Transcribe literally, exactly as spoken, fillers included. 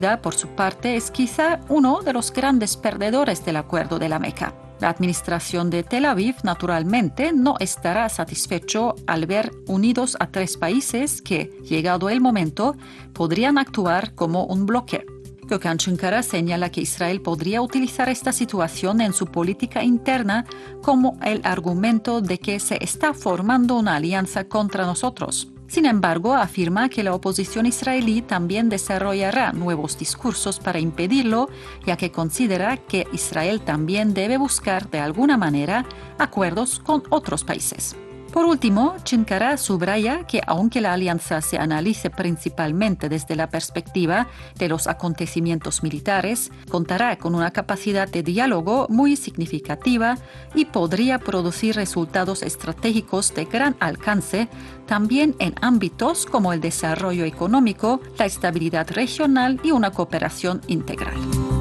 por su parte, es quizá uno de los grandes perdedores del Acuerdo de la Meca. La administración de Tel Aviv, naturalmente, no estará satisfecho al ver unidos a tres países que, llegado el momento, podrían actuar como un bloque. Gökhan Çınkara señala que Israel podría utilizar esta situación en su política interna como el argumento de que se está formando una alianza contra nosotros. Sin embargo, afirma que la oposición israelí también desarrollará nuevos discursos para impedirlo, ya que considera que Israel también debe buscar de alguna manera acuerdos con otros países. Por último, Çınkara subraya que aunque la alianza se analice principalmente desde la perspectiva de los acontecimientos militares, contará con una capacidad de diálogo muy significativa y podría producir resultados estratégicos de gran alcance también en ámbitos como el desarrollo económico, la estabilidad regional y una cooperación integral.